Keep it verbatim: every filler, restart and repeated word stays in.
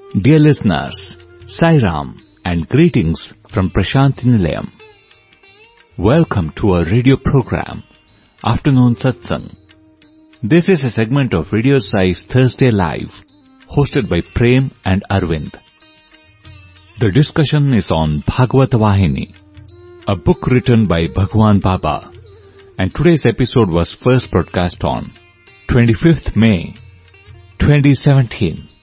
Dear listeners, Sai Ram and greetings from Prashanthi Nilayam. Welcome to our radio program, Afternoon Satsang. This is a segment of Radio Sai's Thursday Live, hosted by Prem and Arvind. The discussion is on Bhagavata Vahini, a book written by Bhagwan Baba, and today's episode was first broadcast on twenty-fifth May, twenty seventeen.